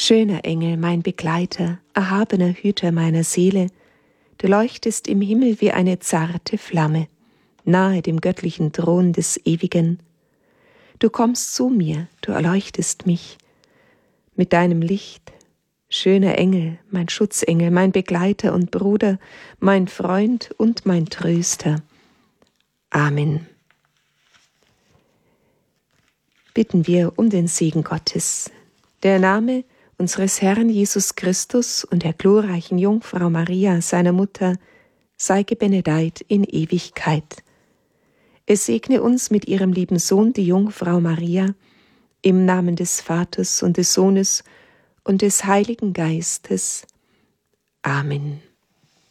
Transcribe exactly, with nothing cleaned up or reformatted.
Schöner Engel, mein Begleiter, erhabener Hüter meiner Seele, du leuchtest im Himmel wie eine zarte Flamme, nahe dem göttlichen Thron des Ewigen. Du kommst zu mir, du erleuchtest mich mit deinem Licht. Schöner Engel, mein Schutzengel, mein Begleiter und Bruder, mein Freund und mein Tröster. Amen. Bitten wir um den Segen Gottes. Der Name unseres Herrn Jesus Christus und der glorreichen Jungfrau Maria, seiner Mutter, sei gebenedeit in Ewigkeit. Es segne uns mit ihrem lieben Sohn, die Jungfrau Maria, im Namen des Vaters und des Sohnes und des Heiligen Geistes. Amen.